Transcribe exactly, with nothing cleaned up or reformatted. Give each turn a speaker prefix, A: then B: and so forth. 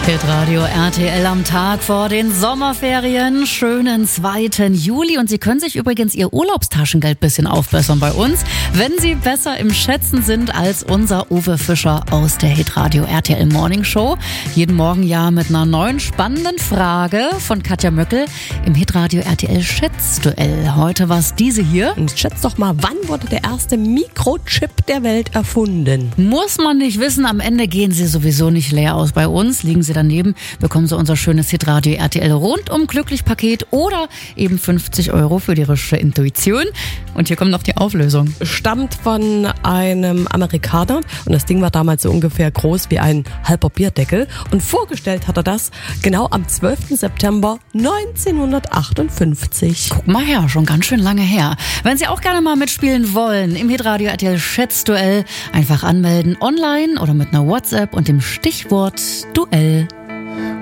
A: Hitradio R T L am Tag vor den Sommerferien. Schönen zweiten Juli. Und Sie können sich übrigens Ihr Urlaubstaschengeld ein bisschen aufbessern bei uns, wenn Sie besser im Schätzen sind als unser Uwe Fischer aus der Hitradio R T L Morning Show. Jeden Morgen ja mit einer neuen spannenden Frage von Katja Möckel im Hitradio R T L Schätzduell. Heute war es diese hier.
B: Und schätzt doch mal, wann wurde der erste Mikrochip der Welt erfunden?
A: Muss man nicht wissen. Am Ende gehen Sie sowieso nicht leer aus bei uns. Liegen Sie daneben, bekommen Sie unser schönes Hitradio R T L rundum glücklich Paket oder eben fünfzig Euro für die richtige Intuition. Und hier kommt noch die Auflösung.
B: Stammt von einem Amerikaner und das Ding war damals so ungefähr groß wie ein halber Bierdeckel. Und vorgestellt hat er das genau am zwölften September neunzehnhundertachtundfünfzig.
A: Guck mal her, schon ganz schön lange her. Wenn Sie auch gerne mal mitspielen wollen im Hitradio R T L Schätzduell, einfach anmelden online oder mit einer WhatsApp und dem Stichwort Duell.